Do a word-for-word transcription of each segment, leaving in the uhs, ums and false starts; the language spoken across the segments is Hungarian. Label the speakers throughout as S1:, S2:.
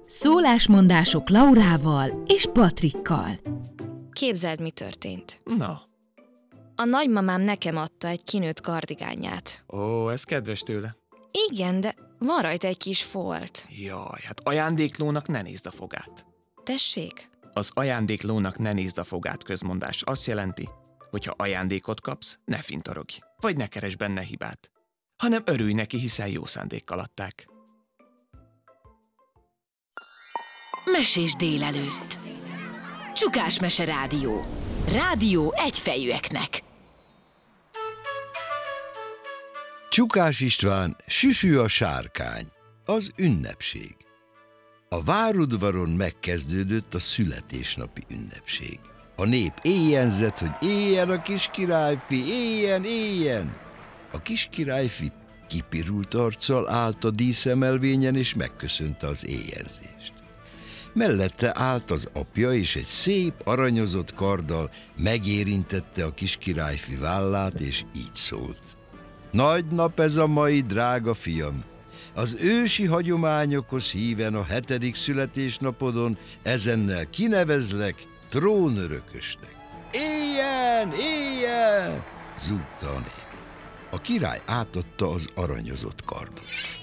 S1: Szólásmondások Laurával és Patrikkal.
S2: Képzeld, mi történt.
S3: Na.
S2: A nagymamám nekem adta egy kinőtt kardigánját.
S3: Ó, ez kedves tőle.
S2: Igen, de van rajta egy kis folt.
S3: Jaj, hát ajándéklónak ne nézd a fogát.
S2: Tessék?
S3: Az ajándéklónak ne nézd a fogát közmondás azt jelenti, hogy ha ajándékot kapsz, ne fintorogj, vagy ne keresd benne hibát, hanem örülj neki, hiszen jó szándékkal adták.
S1: Mesés délelőtt. Csukás Mese Rádió. Rádió egyfejűeknek.
S4: Csukás István, Süsű a sárkány. Az ünnepség. A várudvaron megkezdődött a születésnapi ünnepség. A nép éjjenzett, hogy éljen a kis királyfi, éljen, éljen! A kis királyfi kipirult arccal állt a díszemelvényen, és megköszönte az éjjelzést. Mellette állt az apja, és egy szép, aranyozott karddal megérintette a kis királyfi vállát, és így szólt. Nagy nap ez a mai, drága fiam! Az ősi hagyományokhoz híven a hetedik születésnapodon ezennel kinevezlek trónörökösnek. Éljen, éljen! Zúgta a nép. A király átadta az aranyozott kardot.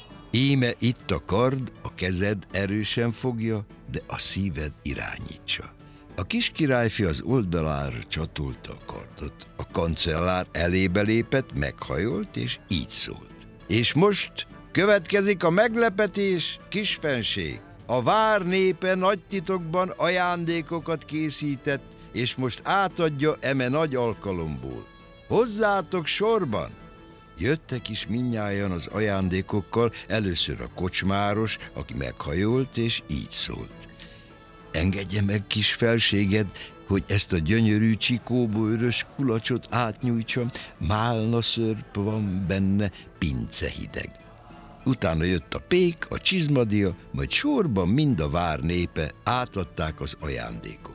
S4: Íme itt a kard, a kezed erősen fogja, de a szíved irányítsa. A kis királyfi az oldalára csatolta a kardot. A kancellár elébe lépett, meghajolt, és így szólt. És most következik a meglepetés, kisfenség. A vár népe nagy titokban ajándékokat készített, és most átadja eme nagy alkalomból. Hozzátok sorban! Jöttek is mindnyájan az ajándékokkal, először a kocsmáros, aki meghajolt, és így szólt. Engedje meg, kis felséged, hogy ezt a gyönyörű csikóbőrös kulacsot átnyújtsam, málna szörp van benne, pince hideg. Utána jött a pék, a csizmadia, majd sorban mind a vár népe átadták az ajándékokat.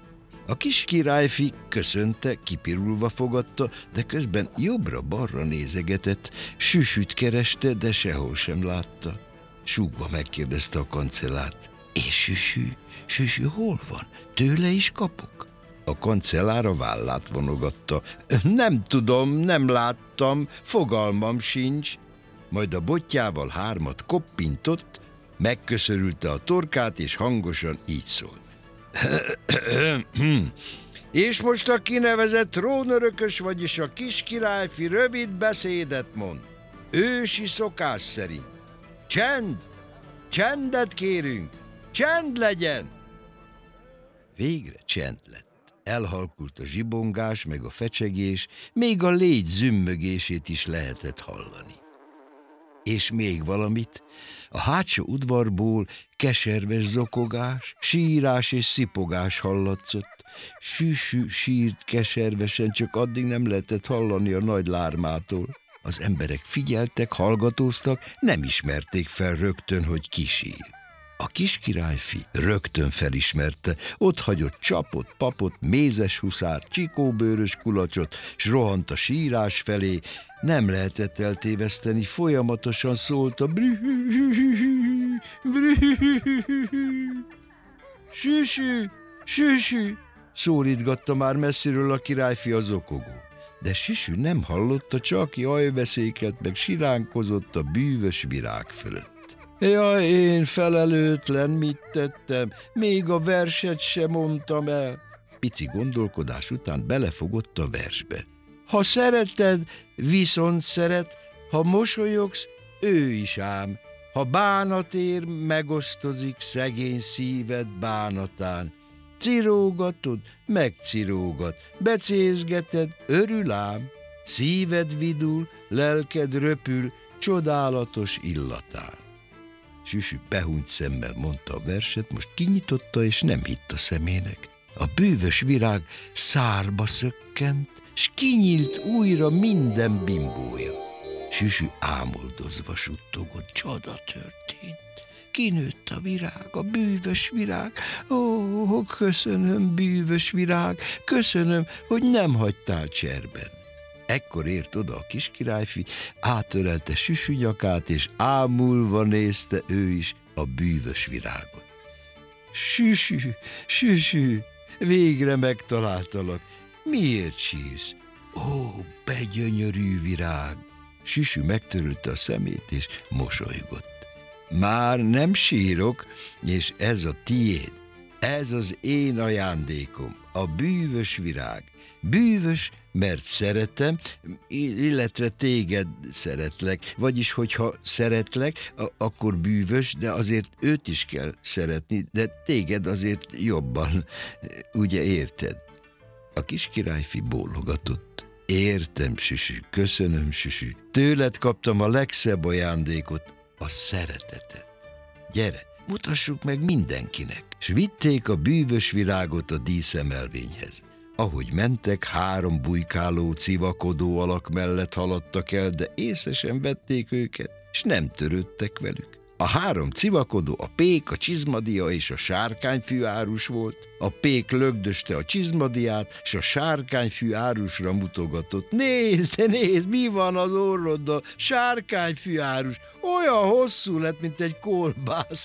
S4: A kis királyfi köszönte, kipirulva fogadta, de közben jobbra-balra nézegetett, Süsüt kereste, de sehol sem látta. Súgva megkérdezte a kancellárt. És Süsü, Süsü hol van? Tőle is kapok? A kancellár a vállát vonogatta. Nem tudom, nem láttam, fogalmam sincs. Majd a botjával hármat koppintott, megköszörülte a torkát, és hangosan így szólt. És most a kinevezett trónörökös, vagyis a kis királyfi rövid beszédet mond. Ősi szokás szerint. Csend! Csendet kérünk! Csend legyen! Végre csend lett. Elhalkult a zsibongás, meg a fecsegés, még a légy zümmögését is lehetett hallani. És még valamit, a hátsó udvarból keserves zokogás, sírás és szipogás hallatszott. Süsü sírt keservesen, csak addig nem lehetett hallani a nagy lármától. Az emberek figyeltek, hallgatóztak, nem ismerték fel rögtön, hogy ki sír. A kis királyfi rögtön felismerte, ott hagyott csapot, papot, mézes huszár, csikóbőrös kulacsot, s rohant a sírás felé. Nem lehetett eltéveszteni, folyamatosan szólt a Süsü, Süsü, szólítgatta már messziről a királyfi a zokogót. De Süsü nem hallotta, csak jajveszéket, meg siránkozott a bűvös virág fölött. Jaj, én felelőtlen, mit tettem, még a verset sem mondtam el. Pici gondolkodás után belefogott a versbe. Ha szereted, viszont szeret, ha mosolyogsz, ő is ám. Ha bánat ér, megosztozik szegény szíved bánatán. Cirógatod, megcirógat, becézgeted, örül ám. Szíved vidul, lelked röpül, csodálatos illatán. Süsü behúnyt szemmel mondta a verset, most kinyitotta, és nem hitt a szemének. A bűvös virág szárba szökkent, s kinyílt újra minden bimbója. Süsü ámoldozva suttogott, csoda történt. Kinőtt a virág, a bűvös virág. Ó, köszönöm, bűvös virág, köszönöm, hogy nem hagytál cserben. Ekkor ért oda a kis királyfi, átörelte Süsü nyakát, és ámulva nézte ő is a bűvös virágot. Süsü, süsü, végre megtaláltalak. Miért sírsz? Ó, begyönyörű virág! Süsü megtörölte a szemét, és mosolygott. Már nem sírok, és ez a tiéd. Ez az én ajándékom, a bűvös virág. Bűvös, mert szeretem, illetve téged szeretlek. Vagyis, hogyha szeretlek, akkor bűvös, de azért őt is kell szeretni, de téged azért jobban. Ugye érted? A kis királyfi bólogatott. Értem, Süsü, köszönöm, Süsü. Tőled kaptam a legszebb ajándékot, a szeretetet. Gyere, mutassuk meg mindenkinek. S vitték a bűvös virágot a díszemelvényhez. Ahogy mentek, három bujkáló, civakodó alak mellett haladtak el, de észre sem vették őket, s nem törődtek velük. A három civakodó, a pék, a csizmadia és a sárkányfű árus volt. A pék lögdöste a csizmadiát, s a sárkányfű árusra mutogatott. Nézd, nézd, mi van az orroddal, sárkányfű árus, olyan hosszú lett, mint egy kolbász.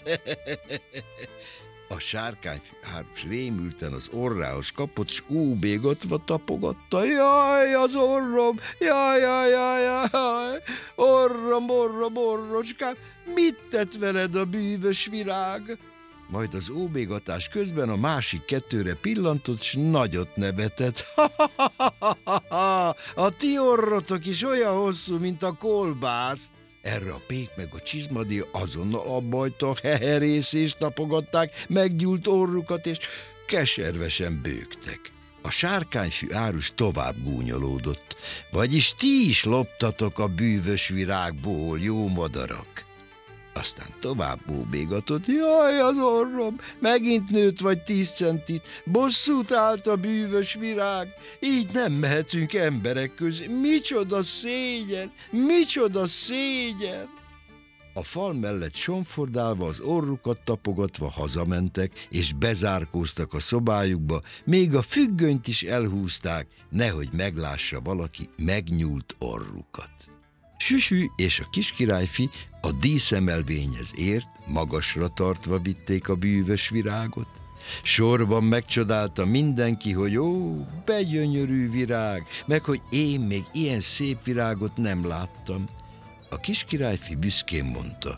S4: A sárkányfű árus rémülten az orrához kapott, s óbégatva tapogatta. Jaj, az orrom, jaj, jaj, jaj, jaj, orrom, orrom, orrocskám, mit tett veled a bűvös virág? Majd az óbégatás közben a másik kettőre pillantott, s nagyot nevetett. Ha, ha, ha, ha, ha, ha, a ti orrotok is olyan hosszú, mint a kolbász. Erre a pék meg a csizmadia azonnal abbajta a heherészést, tapogatták meggyúlt orrukat, és keservesen bőgtek. A sárkányfű árus tovább gúnyolódott. Vagyis ti is loptatok a bűvös virágból, jó madarak. Aztán tovább óbégatott. Jaj, az orrom, megint nőtt vagy tíz centit, bosszút állt a bűvös virág, így nem mehetünk emberek közé. Micsoda szégyen, micsoda szégyen! A fal mellett somfordálva, az orrukat tapogatva hazamentek, és bezárkóztak a szobájukba, még a függönyt is elhúzták, nehogy meglássa valaki megnyúlt orrukat. Süsü és a kiskirályfi a díszemelvényhez ért, magasra tartva vitték a bűvös virágot. Sorban megcsodálta mindenki, hogy ó, begyönyörű virág, meg hogy én még ilyen szép virágot nem láttam. A kiskirályfi büszkén mondta,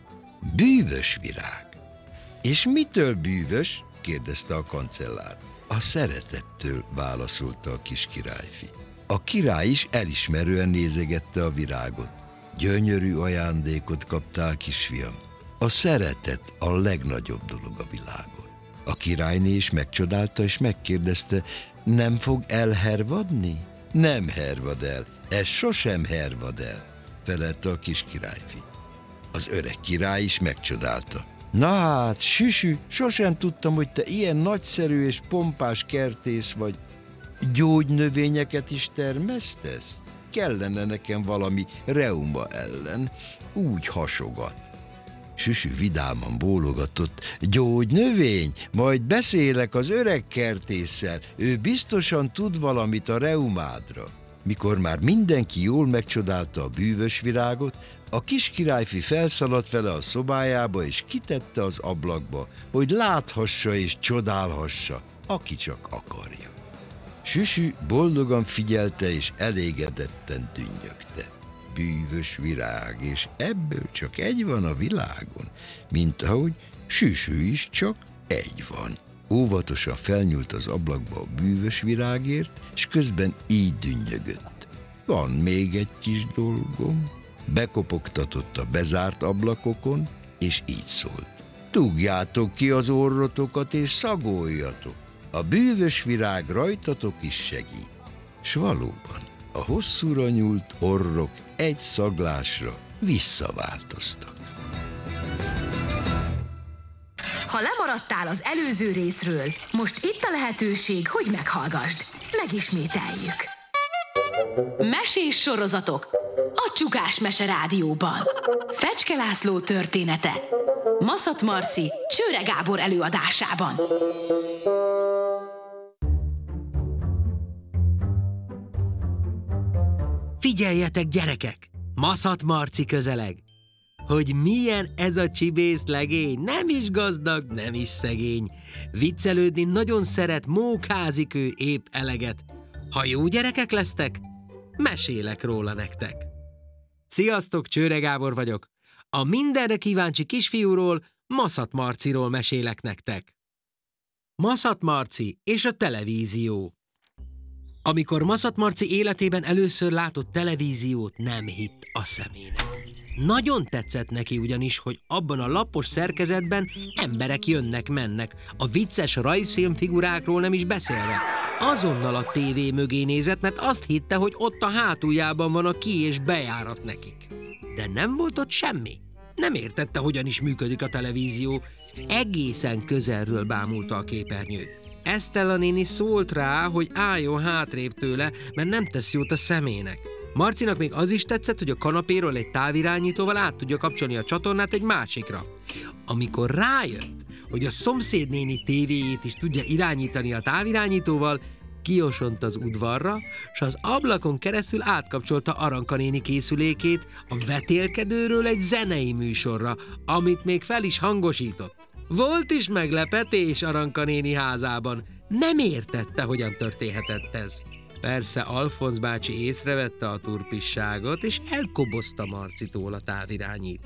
S4: bűvös virág. És mitől bűvös? kérdezte a kancellár. A szeretettől, válaszolta a kiskirályfi. A király is elismerően nézegette a virágot. Gyönyörű ajándékot kaptál, kisfiam. A szeretet a legnagyobb dolog a világon. A királyné is megcsodálta, és megkérdezte, nem fog elhervadni? Nem hervad el, ez sosem hervad el, felelte a kis királyfi. Az öreg király is megcsodálta. Na hát, Süsü, sosem tudtam, hogy te ilyen nagyszerű és pompás kertész vagy. Gyógynövényeket is termesztesz? Kellene nekem valami reuma ellen, úgy hasogat. Süsü vidáman bólogatott. Gyógynövény? Majd beszélek az öreg kertésszel, ő biztosan tud valamit a reumádra. Mikor már mindenki jól megcsodálta a bűvös virágot, a kis királyfi felszaladt vele a szobájába, és kitette az ablakba, hogy láthassa és csodálhassa, aki csak akarja. Süsü boldogan figyelte, és elégedetten dünnyögte. Bűvös virág, és ebből csak egy van a világon, mint ahogy Süsü is csak egy van. Óvatosan felnyúlt az ablakba a bűvös virágért, és közben így dünnyögött. Van még egy kis dolgom. Bekopogtatott a bezárt ablakokon, és így szólt. Dugjátok ki az orrotokat, és szagoljatok. A bűvös virág rajtatok is segít. S valóban, a hosszúra nyúlt orrok egy szaglásra visszaváltoztak.
S1: Ha lemaradtál az előző részről, most itt a lehetőség, hogy meghallgasd. Megismételjük. Mesés sorozatok a Csukás Mese Rádióban. Fecske László története Maszat Marci, Csőre Gábor előadásában.
S5: Figyeljetek, gyerekek! Maszat Marci közeleg! hogy milyen ez a csibész legény, nem is gazdag, nem is szegény. Viccelődni nagyon szeret, mókázik ő épp eleget. Ha jó gyerekek lesztek, mesélek róla nektek. Sziasztok, Csőre Gábor vagyok. A mindenre kíváncsi kisfiúról, Maszat Marciról mesélek nektek. Maszat Marci és a televízió. Amikor Maszat Marci életében először látott televíziót, nem hitt a szemének. Nagyon tetszett neki ugyanis, hogy abban a lapos szerkezetben emberek jönnek-mennek, a vicces rajzfilmfigurákról nem is beszélve. Azonnal a tévé mögé nézett, mert azt hitte, hogy ott a hátuljában van a ki- és bejárat nekik. De nem volt ott semmi. Nem értette, hogyan is működik a televízió. Egészen közelről bámulta a képernyőt. Esztella néni szólt rá, hogy álljon hátrébb tőle, mert nem tesz jót a szemének. Marcinak még az is tetszett, hogy a kanapéról egy távirányítóval át tudja kapcsolni a csatornát egy másikra. Amikor rájött, hogy a szomszédnéni tévéjét is tudja irányítani a távirányítóval, kiosont az udvarra, s az ablakon keresztül átkapcsolta Aranka néni készülékét a vetélkedőről egy zenei műsorra, amit még fel is hangosított. Volt is meglepetés Aranka néni házában. Nem értette, hogyan történhetett ez. Persze Alfonz bácsi észrevette a turpisságot, és elkobozta Marcitól a távirányító.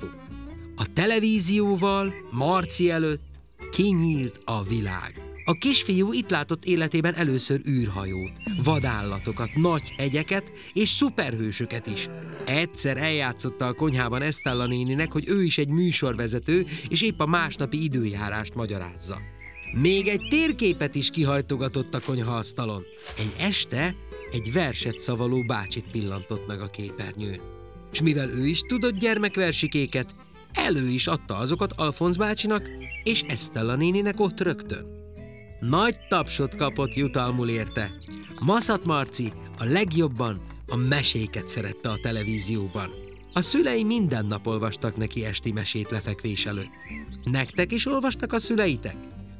S5: A televízióval Marci előtt kinyílt a világ. A kisfiú itt látott életében először űrhajót, vadállatokat, nagy hegyeket és szuperhősöket is. Egyszer eljátszotta a konyhában Esztella néninek, hogy ő is egy műsorvezető, és épp a másnapi időjárást magyarázza. Még egy térképet is kihajtogatott a konyhaasztalon. Egy este egy verset szavaló bácsit pillantott meg a képernyőn. S mivel ő is tudott gyermekversikéket, elő is adta azokat Alfonz bácsinak és Esztella néninek ott rögtön. Nagy tapsot kapott jutalmul érte. Maszat Marci a legjobban a meséket szerette a televízióban. A szülei minden nap olvastak neki esti mesét lefekvés előtt. Nektek is olvastak a szüleitek?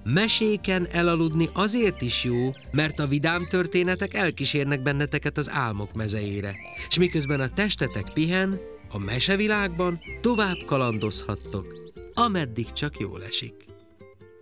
S5: Meséken elaludni azért is jó, mert a vidám történetek elkísérnek benneteket az álmok mezejére, és miközben a testetek pihen, a mesevilágban tovább kalandozhattok, ameddig csak jól esik.